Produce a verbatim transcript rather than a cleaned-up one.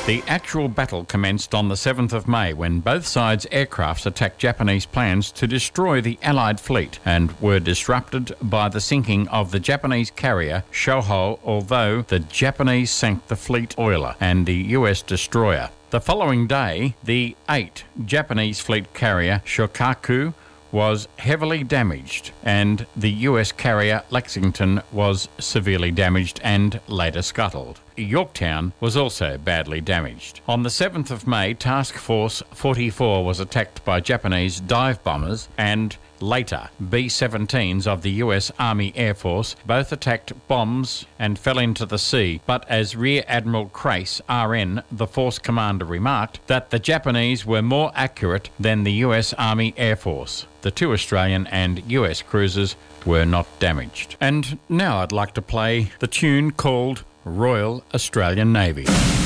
The actual battle commenced on the seventh of May when both sides' aircrafts attacked Japanese plans to destroy the Allied fleet and were disrupted by the sinking of the Japanese carrier Shoho, although the Japanese sank the fleet oiler and the U S destroyer. The following day, the eight Japanese fleet carrier Shokaku was heavily damaged and the U S carrier Lexington was severely damaged and later scuttled. Yorktown was also badly damaged. On the seventh of May, Task Force forty-four was attacked by Japanese dive bombers and later B seventeens of the U S Army Air Force. Both attacked bombs and fell into the sea, but as Rear Admiral Crace, R N, the force commander, remarked that the Japanese were more accurate than the U S Army Air Force. The two Australian and U S cruisers were not damaged. And now I'd like to play the tune called Royal Australian Navy.